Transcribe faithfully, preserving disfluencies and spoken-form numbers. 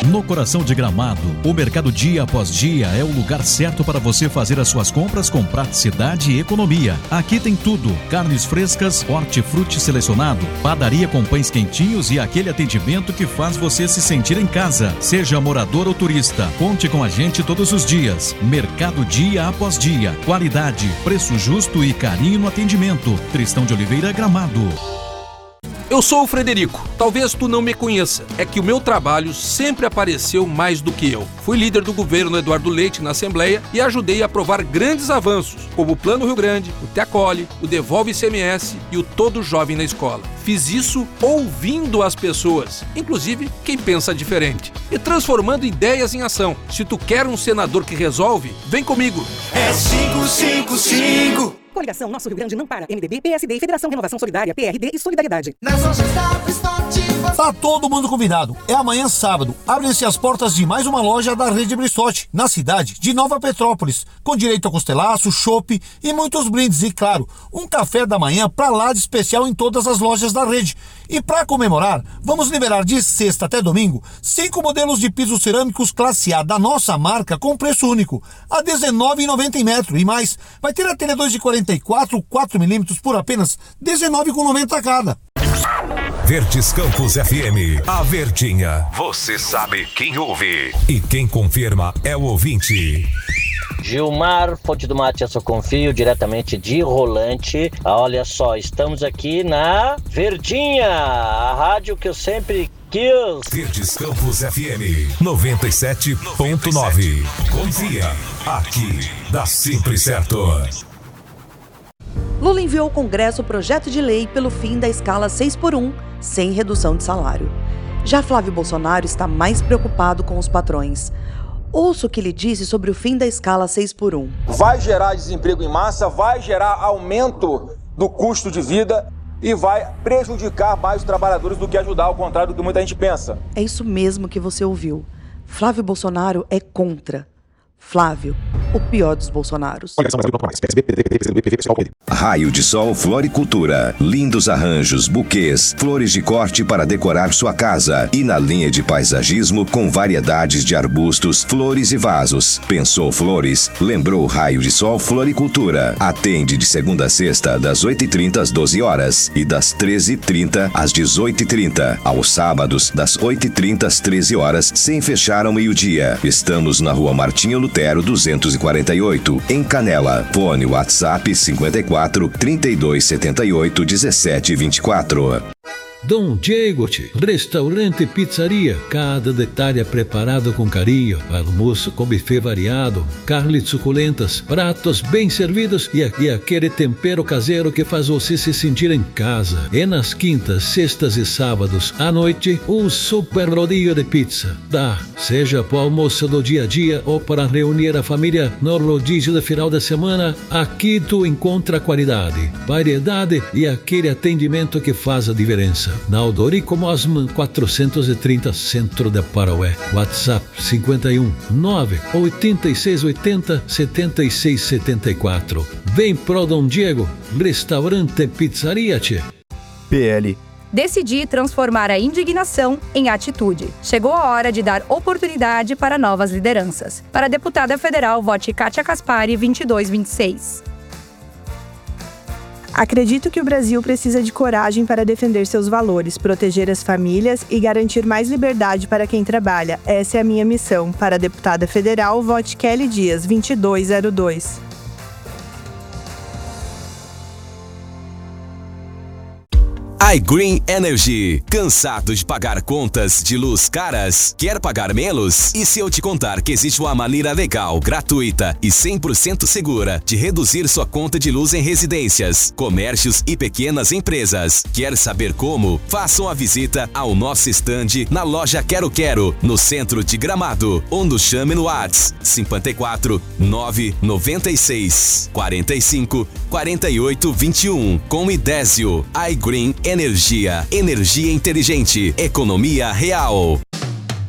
No coração de Gramado, o Mercado Dia Após Dia é o lugar certo para você fazer as suas compras com praticidade e economia. Aqui tem tudo: carnes frescas, hortifruti selecionado, padaria com pães quentinhos e aquele atendimento que faz você se sentir em casa. Seja morador ou turista, conte com a gente todos os dias. Mercado Dia Após Dia. Qualidade, preço justo e carinho no atendimento. Tristão de Oliveira, Gramado. Eu sou o Frederico. Talvez tu não me conheça. É que o meu trabalho sempre apareceu mais do que eu. Fui líder do governo Eduardo Leite na Assembleia e ajudei a aprovar grandes avanços, como o Plano Rio Grande, o Teacole, o Devolve I C M S e o Todo Jovem na Escola. Fiz isso ouvindo as pessoas, inclusive quem pensa diferente, e transformando ideias em ação. Se tu quer um senador que resolve, vem comigo. É cinco cinco cinco. Coligação Nosso Rio Grande não para. M D B, P S D, Federação Renovação Solidária, P R D e Solidariedade. Nas lojas da Bristote. Tá todo mundo convidado. É amanhã sábado. Abrem-se as portas de mais uma loja da Rede Bristote, na cidade de Nova Petrópolis, com direito a costelaço, chopp e muitos brindes. E claro, um café da manhã pra lá de especial em todas as lojas da rede. E para comemorar, vamos liberar de sexta até domingo cinco modelos de pisos cerâmicos classe A da nossa marca com preço único, a dezenove reais e noventa centavos em metro. E mais, vai ter a Tele dois de quarenta e quatro, quatro milímetros por apenas dezenove reais e noventa centavos cada. Verdes Campos F M, a Verdinha. Você sabe quem ouve e quem confirma é o ouvinte. Gilmar, Fonte do Mate, eu só confio, diretamente de Rolante. Olha só, estamos aqui na Verdinha, a rádio que eu sempre quis. Verdes Campos F M noventa e sete ponto nove. Confia, aqui dá sempre certo. Lula enviou ao Congresso o projeto de lei pelo fim da escala seis por um, sem redução de salário. Já Flávio Bolsonaro está mais preocupado com os patrões. Ouça o que ele disse sobre o fim da escala seis por um. Vai gerar desemprego em massa, vai gerar aumento do custo de vida e vai prejudicar mais os trabalhadores do que ajudar, ao contrário do que muita gente pensa. É isso mesmo que você ouviu. Flávio Bolsonaro é contra. Flávio, o pior dos Bolsonaros. Raio de Sol Floricultura. Lindos arranjos, buquês, flores de corte para decorar sua casa. E na linha de paisagismo com variedades de arbustos, flores e vasos. Pensou flores? Lembrou Raio de Sol Floricultura. Atende de segunda a sexta, das oito e trinta às doze horas e das treze e trinta às dezoito e trinta. Aos sábados, das oito e trinta às treze horas, sem fechar ao meio-dia. Estamos na Rua Martinho Lutero duzentos e quarenta e oito, em Canela. Fone WhatsApp cinquenta e quatro, trinta e dois, setenta e oito, dezessete, vinte e quatro. Dom Diego, restaurante e pizzaria. Cada detalhe é preparado com carinho. Almoço com buffet variado, carnes suculentas, pratos bem servidos e, e aquele tempero caseiro que faz você se sentir em casa. E nas quintas, sextas e sábados à noite, um super rodízio de pizza. Dá, seja para o almoço do dia a dia ou para reunir a família no rodízio do final da semana, aqui tu encontra qualidade, variedade e aquele atendimento que faz a diferença. Na Odorico Mosman quatrocentos e trinta, Centro de Paroé. WhatsApp cinquenta e um, nove, oitenta e seis, oitenta, setenta e seis, setenta e quatro. Vem pro Dom Diego, restaurante e pizzaria, tchê. P L. Decidi transformar a indignação em atitude. Chegou a hora de dar oportunidade para novas lideranças. Para a deputada federal, vote Kátia Caspari vinte e dois vinte e seis. Acredito que o Brasil precisa de coragem para defender seus valores, proteger as famílias e garantir mais liberdade para quem trabalha. Essa é a minha missão. Para a deputada federal, vote Kelly Dias, vinte e dois zero dois. iGreen Energy. Cansado de pagar contas de luz caras? Quer pagar menos? E se eu te contar que existe uma maneira legal, gratuita e cem por cento segura de reduzir sua conta de luz em residências, comércios e pequenas empresas? Quer saber como? Faça uma visita ao nosso estande na loja Quero Quero, no centro de Gramado, ou nos chame no WhatsApp cinquenta e quatro, nove, noventa e seis, quarenta e cinco, quarenta e oito, vinte e um com Idésio. iGreen Energia, energia inteligente, economia real.